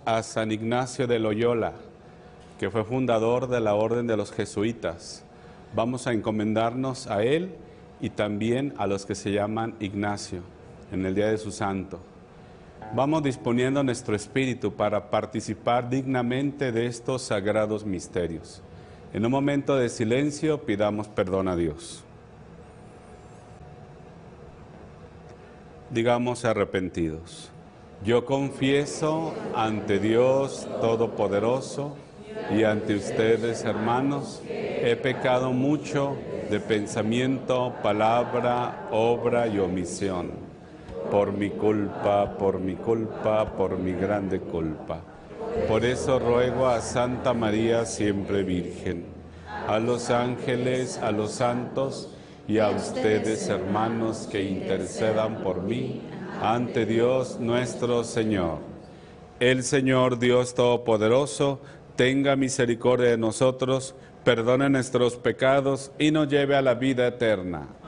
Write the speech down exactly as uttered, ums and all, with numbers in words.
a San Ignacio de Loyola, que fue fundador de la Orden de los Jesuitas. Vamos a encomendarnos a él y también a los que se llaman Ignacio, en el día de su santo. Vamos disponiendo nuestro espíritu para participar dignamente de estos sagrados misterios. En un momento de silencio, pidamos perdón a Dios. Digamos arrepentidos. Yo confieso ante Dios Todopoderoso y ante ustedes, hermanos, he pecado mucho de pensamiento, palabra, obra y omisión. Por mi culpa, por mi culpa, por mi grande culpa. Por eso ruego a Santa María, siempre Virgen, a los ángeles, a los santos y a ustedes, hermanos, que intercedan por mí ante Dios nuestro Señor. El Señor Dios Todopoderoso tenga misericordia de nosotros, perdone nuestros pecados y nos lleve a la vida eterna.